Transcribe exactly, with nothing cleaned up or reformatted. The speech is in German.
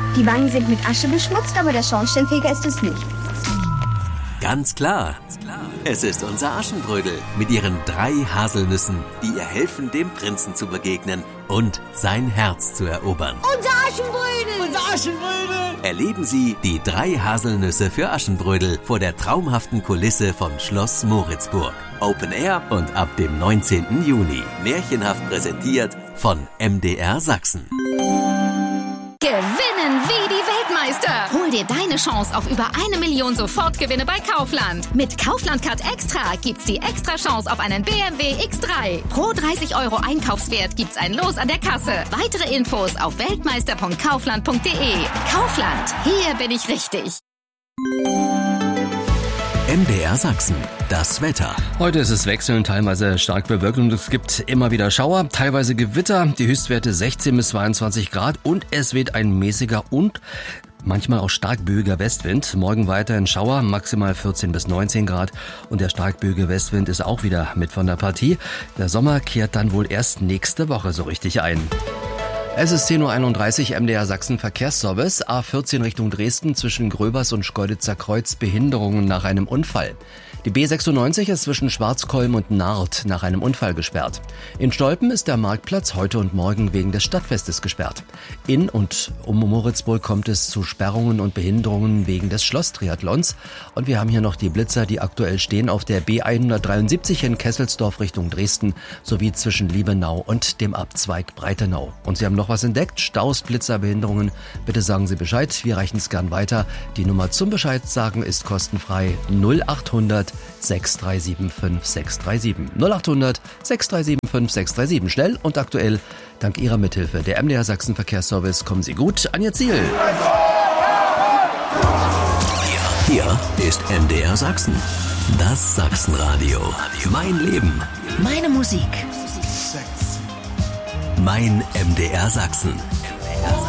Die Wangen sind mit Asche beschmutzt, aber der Schornsteinfeger ist es nicht. Ganz klar. Es ist unser Aschenbrödel mit ihren drei Haselnüssen, die ihr helfen, dem Prinzen zu begegnen und sein Herz zu erobern. Unser Aschenbrödel! Unser Aschenbrödel! Erleben Sie die drei Haselnüsse für Aschenbrödel vor der traumhaften Kulisse von Schloss Moritzburg. Open Air und ab dem neunzehnten Juni. Märchenhaft präsentiert von M D R Sachsen. Gewinnen wie die Weltmeister. Hol dir deine Chance auf über eine Million Sofortgewinne bei Kaufland. Mit Kaufland Card Extra gibt's die extra Chance auf einen B M W X drei. Pro dreißig Euro Einkaufswert gibt's ein Los an der Kasse. Weitere Infos auf weltmeister punkt kaufland punkt de. Kaufland, hier bin ich richtig. M D R Sachsen, das Wetter. Heute ist es wechselnd, teilweise stark bewölkt und es gibt immer wieder Schauer, teilweise Gewitter, die Höchstwerte sechzehn bis zweiundzwanzig Grad und es weht ein mäßiger und manchmal auch stark böiger Westwind. Morgen weiterhin Schauer, maximal vierzehn bis neunzehn Grad und der stark böige Westwind ist auch wieder mit von der Partie. Der Sommer kehrt dann wohl erst nächste Woche so richtig ein. Es ist zehn Uhr einunddreißig, M D R Sachsen Verkehrsservice, A vierzehn Richtung Dresden zwischen Gröbers und Schkeuditzer Kreuz, Behinderungen nach einem Unfall. Die B sechsundneunzig ist zwischen Schwarzkolm und Naardt nach einem Unfall gesperrt. In Stolpen ist der Marktplatz heute und morgen wegen des Stadtfestes gesperrt. In und um Moritzburg kommt es zu Sperrungen und Behinderungen wegen des Schlosstriathlons. Und wir haben hier noch die Blitzer, die aktuell stehen auf der B hundertdreiundsiebzig in Kesselsdorf Richtung Dresden sowie zwischen Liebenau und dem Abzweig Breitenau. Und Sie haben noch was entdeckt? Staus, Blitzer, Behinderungen? Bitte sagen Sie Bescheid, wir reichen es gern weiter. Die Nummer zum Bescheid sagen ist kostenfrei null achthundert sechs drei sieben fünf sechs drei sieben. null achthundert sechs drei sieben fünf sechs drei sieben. Schnell und aktuell, dank Ihrer Mithilfe. Der M D R Sachsen Verkehrsservice, kommen Sie gut an Ihr Ziel. Hier, hier ist M D R Sachsen. Das Sachsenradio. Mein Leben. Meine Musik. Mein M D R Sachsen.